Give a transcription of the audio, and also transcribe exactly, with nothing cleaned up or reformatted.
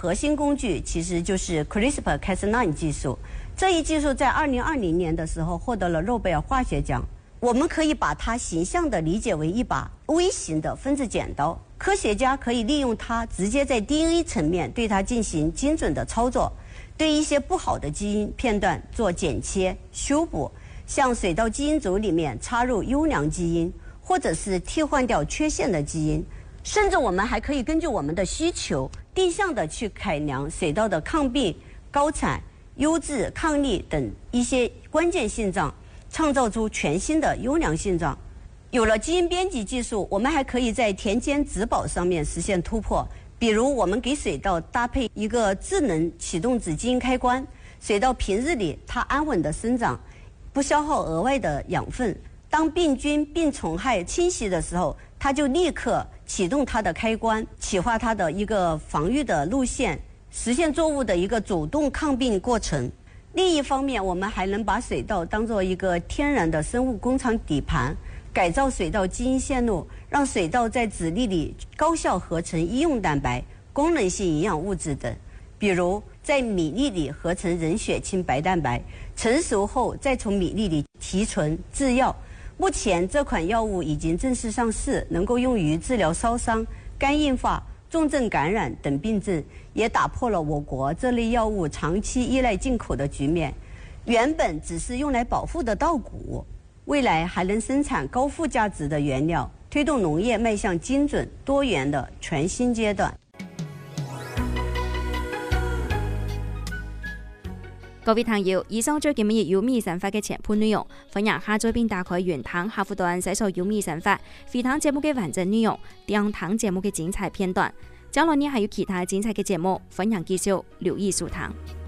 核心工具其实就是 CRISPR Cas 九 技术。这一技术在二零二零年的时候获得了诺贝尔化学奖。我们可以把它形象地理解为一把微型的分子剪刀，科学家可以利用它直接在 D N A 层面对它进行精准的操作，对一些不好的基因片段做剪切修补，像水稻基因组里面插入优良基因，或者是替换掉缺陷的基因，甚至我们还可以根据我们的需求定向的去改良水稻的抗病、高产、优质、抗力等一些关键性脏，创造出全新的优良性脏。有了基因编辑技术，我们还可以在田间植保上面实现突破。比如我们给水稻搭配一个智能启动子基因开关，水稻平日里它安稳的生长，不消耗额外的养分。当病菌、病虫害侵袭的时候，它就立刻启动它的开关，启发它的一个防御的路线，实现作物的一个主动抗病过程。另一方面，我们还能把水稻当作一个天然的生物工厂底盘，改造水稻基因线路，让水稻在籽粒里高效合成医用蛋白、功能性营养物质等。比如在米粒里合成人血清白蛋白，成熟后再从米粒里提纯制药。目前这款药物已经正式上市，能够用于治疗烧伤、肝硬化、重症感染等病症，也打破了我国这类药物长期依赖进口的局面。原本只是用来保护的稻谷，未来还能生产高附加值的原料，推动农业迈向精准多元的全新阶段。 各位朋友，以上最近嘅有米神法嘅全部內容，歡迎下載並打開原堂客戶端搜索有米神法，回聽節目嘅完整內容，兩堂節目嘅精彩片段。將來呢還有其他精彩嘅節目，歡迎繼續留意收聽。